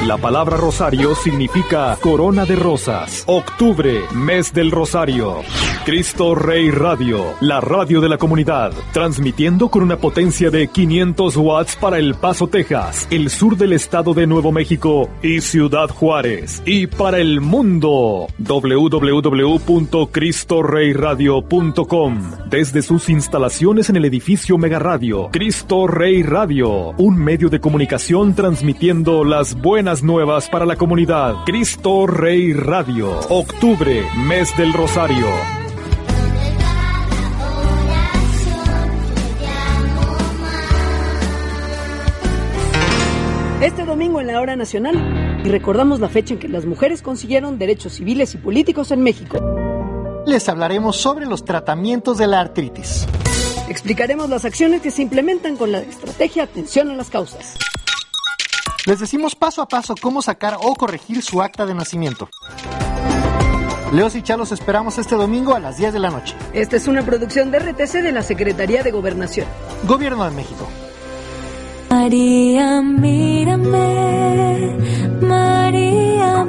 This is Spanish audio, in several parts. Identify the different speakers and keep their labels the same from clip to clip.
Speaker 1: La palabra rosario significa corona de rosas. Octubre, mes del rosario. Cristo Rey Radio, la radio de la comunidad, transmitiendo con una potencia de 500 watts para El Paso, Texas, el sur del estado de Nuevo México y Ciudad Juárez. Y para el mundo, www.cristoreyradio.com. Desde sus instalaciones en el edificio Mega Radio, Cristo Rey Radio, un medio de comunicación transmitiendo las buenas nuevas para la comunidad. Cristo Rey Radio, octubre, mes del rosario.
Speaker 2: Este domingo en la Hora Nacional, y recordamos la fecha en que las mujeres consiguieron derechos civiles y políticos en México.
Speaker 3: Les hablaremos sobre los tratamientos de la artritis.
Speaker 2: Explicaremos las acciones que se implementan con la estrategia Atención a las Causas.
Speaker 3: Les decimos paso a paso cómo sacar o corregir su acta de nacimiento. Leos y Chalos esperamos este domingo a las 10 de la noche.
Speaker 2: Esta es una producción de RTC de la Secretaría de Gobernación.
Speaker 3: Gobierno de México.
Speaker 4: María, mírame, María,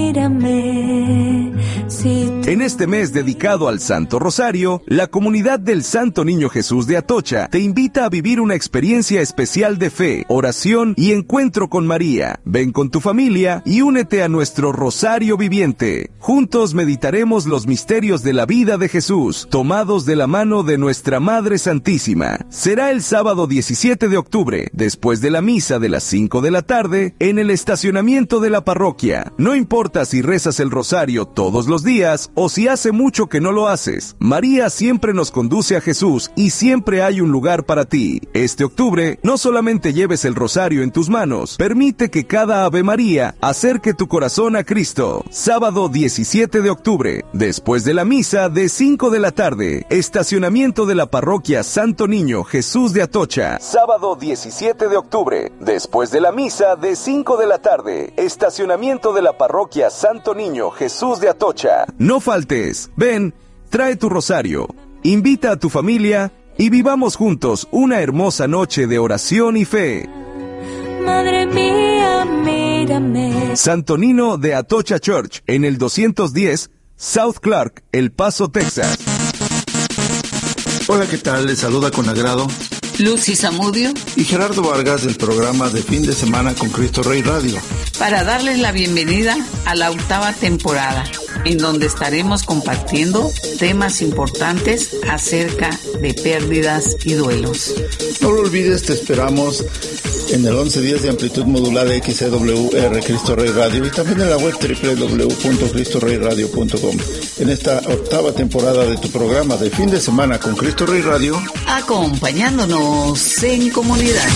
Speaker 4: mírame.
Speaker 5: En este mes dedicado al Santo Rosario, la comunidad del Santo Niño Jesús de Atocha te invita a vivir una experiencia especial de fe, oración y encuentro con María. Ven con tu familia y únete a nuestro Rosario Viviente. Juntos meditaremos los misterios de la vida de Jesús, tomados de la mano de nuestra Madre Santísima. Será el sábado 17 de octubre, después de la misa de las 5 de la tarde, en el estacionamiento de la parroquia. No importa si rezas el rosario todos los días o si hace mucho que no lo haces, María siempre nos conduce a Jesús y siempre hay un lugar para ti. Este octubre, no solamente lleves el rosario en tus manos, permite que cada Ave María acerque tu corazón a Cristo. Sábado 17 de octubre, después de la misa de 5 de la tarde, estacionamiento de la parroquia Santo Niño Jesús de Atocha. Sábado 17 de octubre, después de la misa de 5 de la tarde, estacionamiento de la parroquia Santo Niño Jesús de Atocha. No faltes, ven, trae tu rosario, invita a tu familia y vivamos juntos una hermosa noche de oración y fe.
Speaker 4: Madre mía, mírame.
Speaker 5: Santo Nino de Atocha Church, en el 210 South Clark, El Paso, Texas.
Speaker 6: Hola, ¿qué tal? Les saluda con agrado
Speaker 7: Lucy Zamudio
Speaker 6: y Gerardo Vargas del programa de fin de semana con Cristo Rey Radio,
Speaker 7: para darles la bienvenida a la 8ª temporada, en donde estaremos compartiendo temas importantes acerca de pérdidas y duelos.
Speaker 6: No lo olvides, te esperamos en el 11 días de amplitud modulada XCWR Cristo Rey Radio y también en la web www.cristoreyradio.com. En esta 8ª temporada de tu programa de fin de semana con Cristo Rey Radio,
Speaker 7: acompañándonos en comunidad.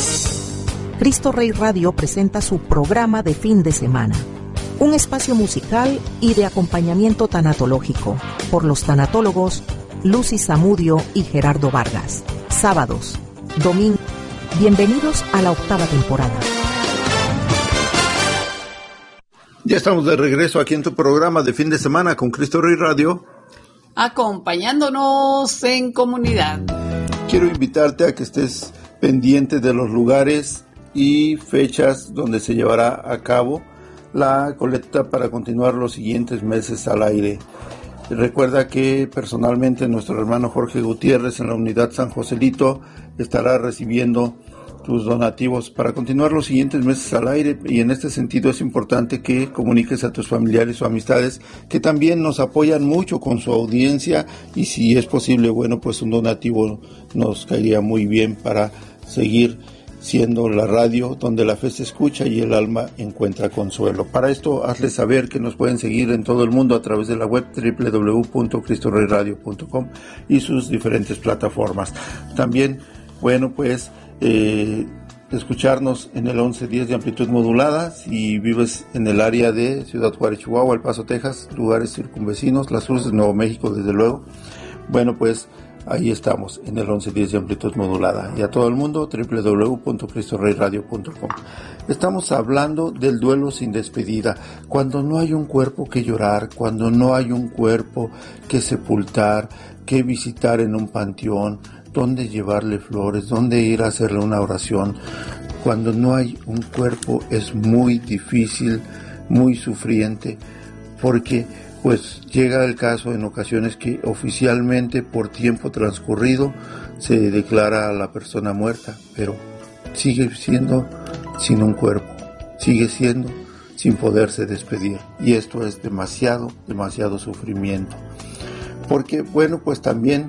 Speaker 8: Cristo Rey Radio presenta su programa de fin de semana, un espacio musical y de acompañamiento tanatológico por los tanatólogos Lucy Zamudio y Gerardo Vargas. Sábados, domingo. Bienvenidos a la 8ª temporada.
Speaker 6: Ya estamos de regreso aquí en tu programa de fin de semana con Cristo Rey Radio,
Speaker 7: acompañándonos en comunidad.
Speaker 6: Quiero invitarte a que estés pendiente de los lugares y fechas donde se llevará a cabo la colecta para continuar los siguientes meses al aire. Recuerda que personalmente nuestro hermano Jorge Gutiérrez en la unidad San Joselito estará recibiendo tus donativos para continuar los siguientes meses al aire, y en este sentido es importante que comuniques a tus familiares o amistades que también nos apoyan mucho con su audiencia, y si es posible, bueno, pues un donativo nos caería muy bien para seguir siendo la radio donde la fe se escucha y el alma encuentra consuelo. Para esto, hazles saber que nos pueden seguir en todo el mundo a través de la web www.cristoreyradio.com y sus diferentes plataformas. También, bueno, pues escucharnos en el 1110 de amplitud modulada si vives en el área de Ciudad Juárez, Chihuahua, El Paso, Texas, lugares circunvecinos, las Cruces de Nuevo México, desde luego. Bueno, pues ahí estamos en el 1110 de amplitud modulada, y a todo el mundo www.cristoreyradio.com. Estamos hablando del duelo sin despedida, cuando no hay un cuerpo que llorar, cuando no hay un cuerpo que sepultar, que visitar en un panteón, dónde llevarle flores, dónde ir a hacerle una oración. cuando no hay un cuerpo es muy difícil, muy sufriente, porque pues llega el caso en ocasiones que oficialmente por tiempo transcurrido se declara a la persona muerta, pero sigue siendo sin un cuerpo, sigue siendo sin poderse despedir, y esto es demasiado sufrimiento, porque bueno, pues también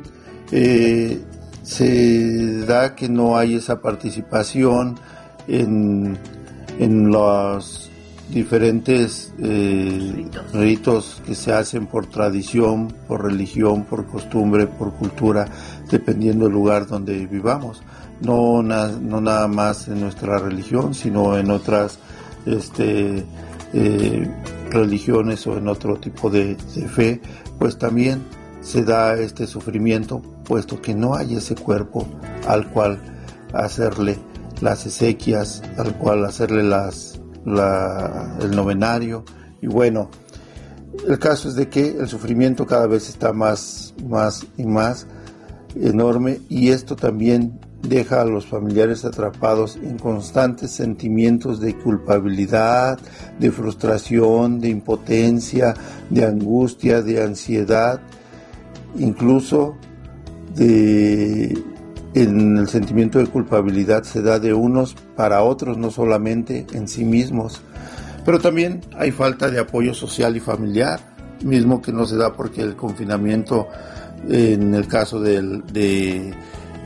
Speaker 6: se da que no hay esa participación en los diferentes ritos que se hacen por tradición, por religión, por costumbre, por cultura, dependiendo del lugar donde vivamos. No nada más en nuestra religión, sino en otras religiones o en otro tipo de fe, pues también se da este sufrimiento, puesto que no hay ese cuerpo al cual hacerle las exequias, al cual hacerle el novenario. Y bueno, el caso es de que el sufrimiento cada vez está más y más enorme, y esto también deja a los familiares atrapados en constantes sentimientos de culpabilidad, de frustración, de impotencia, de angustia, de ansiedad, incluso en el sentimiento de culpabilidad se da de unos para otros, no solamente en sí mismos. Pero también hay falta de apoyo social y familiar, mismo que no se da porque el confinamiento, en el caso de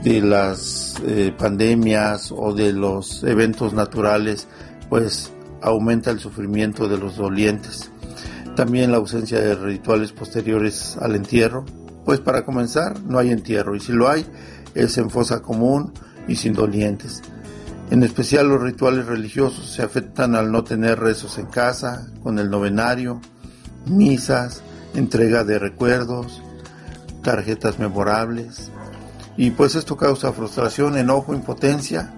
Speaker 6: las pandemias o de los eventos naturales, pues aumenta el sufrimiento de los dolientes. También la ausencia de rituales posteriores al entierro, pues para comenzar no hay entierro, y si lo hay es en fosa común y sin dolientes. En especial los rituales religiosos se afectan al no tener rezos en casa, con el novenario, misas, entrega de recuerdos, tarjetas memorables, y pues esto causa frustración, enojo, impotencia,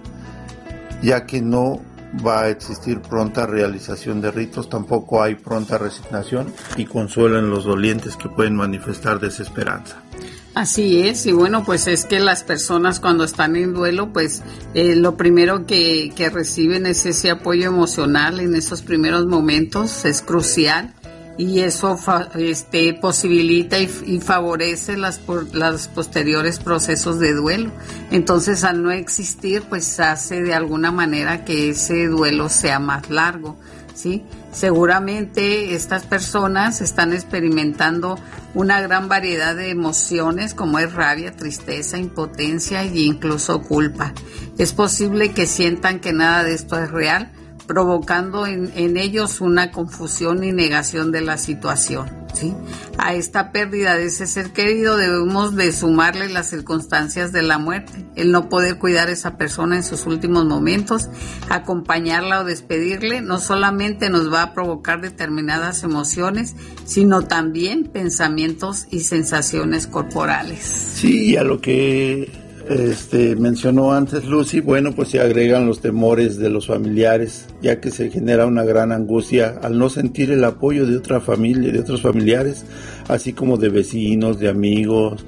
Speaker 6: ya que no va a existir pronta realización de ritos, tampoco hay pronta resignación y consuelo en los dolientes que pueden manifestar desesperanza.
Speaker 7: Así es, y bueno, pues es que las personas cuando están en duelo, pues lo primero que reciben es ese apoyo emocional en esos primeros momentos, es crucial, y eso posibilita y favorece las posteriores procesos de duelo. Entonces, al no existir, pues hace de alguna manera que ese duelo sea más largo, ¿sí? Seguramente estas personas están experimentando una gran variedad de emociones, como es rabia, tristeza, impotencia e incluso culpa. Es posible que sientan que nada de esto es real, provocando en ellos una confusión y negación de la situación, ¿sí? A esta pérdida de ese ser querido debemos de sumarle las circunstancias de la muerte, el no poder cuidar a esa persona en sus últimos momentos, acompañarla o despedirle, no solamente nos va a provocar determinadas emociones, sino también pensamientos y sensaciones corporales.
Speaker 6: Sí, a lo que mencionó antes Lucy, bueno, pues se agregan los temores de los familiares, ya que se genera una gran angustia al no sentir el apoyo de otra familia, de otros familiares, así como de vecinos, de amigos,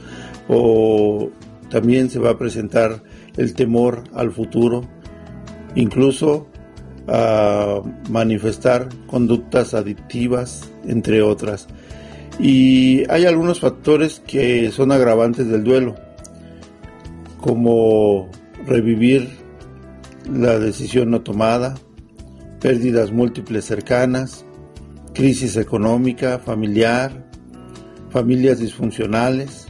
Speaker 6: o también se va a presentar el temor al futuro, incluso a manifestar conductas adictivas, entre otras. Y hay algunos factores que son agravantes del duelo, como revivir la decisión no tomada, pérdidas múltiples cercanas, crisis económica, familiar, familias disfuncionales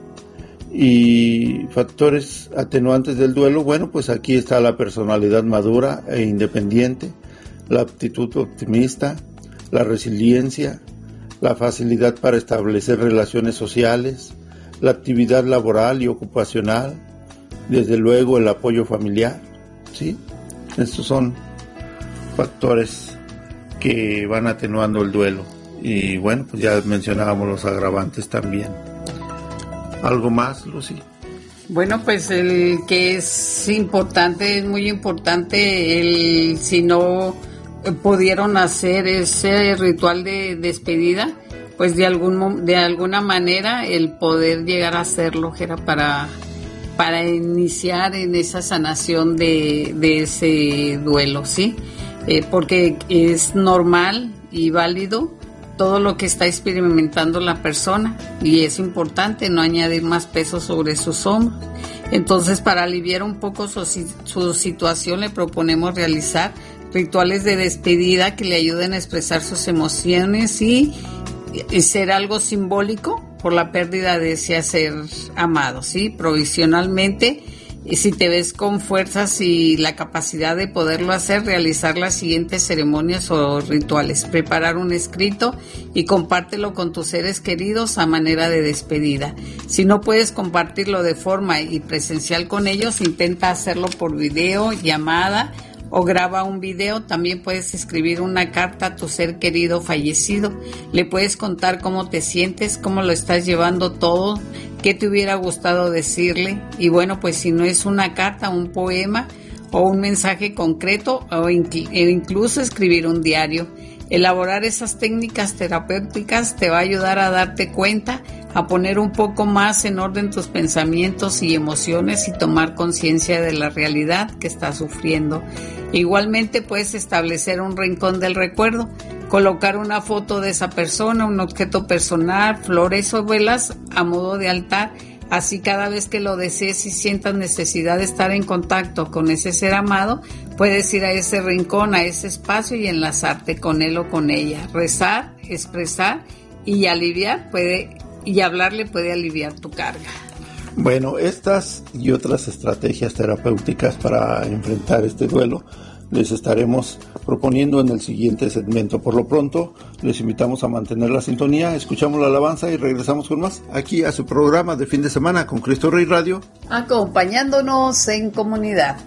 Speaker 6: y factores atenuantes del duelo. Bueno, pues aquí está la personalidad madura e independiente, la aptitud optimista, la resiliencia, la facilidad para establecer relaciones sociales, la actividad laboral y ocupacional, desde luego el apoyo familiar, ¿sí? Estos son factores que van atenuando el duelo. Y bueno, pues ya mencionábamos los agravantes también. ¿Algo más, Lucy?
Speaker 7: Bueno, pues el que es importante, es muy importante, si no pudieron hacer ese ritual de despedida, pues de alguna manera el poder llegar a hacerlo era para iniciar en esa sanación de ese duelo, ¿sí? Porque es normal y válido todo lo que está experimentando la persona y es importante no añadir más peso sobre sus hombros. Entonces, para aliviar un poco su situación, le proponemos realizar rituales de despedida que le ayuden a expresar sus emociones y ser algo simbólico por la pérdida de ese ser amado, ¿sí? Provisionalmente, si te ves con fuerzas y la capacidad de poderlo hacer, realizar las siguientes ceremonias o rituales. Preparar un escrito y compártelo con tus seres queridos a manera de despedida. Si no puedes compartirlo de forma y presencial con ellos, intenta hacerlo por video, llamada o graba un video. También puedes escribir una carta a tu ser querido fallecido. Le puedes contar cómo te sientes, cómo lo estás llevando todo, qué te hubiera gustado decirle. Y bueno, pues si no es una carta, un poema o un mensaje concreto o incluso escribir un diario. Elaborar esas técnicas terapéuticas te va a ayudar a darte cuenta, a poner un poco más en orden tus pensamientos y emociones y tomar conciencia de la realidad que estás sufriendo. Igualmente puedes establecer un rincón del recuerdo, colocar una foto de esa persona, un objeto personal, flores o velas a modo de altar. Así cada vez que lo desees y sientas necesidad de estar en contacto con ese ser amado, puedes ir a ese rincón, a ese espacio y enlazarte con él o con ella. Rezar, expresar y aliviar y hablarle puede aliviar tu carga.
Speaker 6: Bueno, estas y otras estrategias terapéuticas para enfrentar este duelo les estaremos proponiendo en el siguiente segmento. Por lo pronto, les invitamos a mantener la sintonía, escuchamos la alabanza y regresamos con más aquí a su programa de fin de semana con Cristo Rey Radio.
Speaker 7: Acompañándonos en comunidad.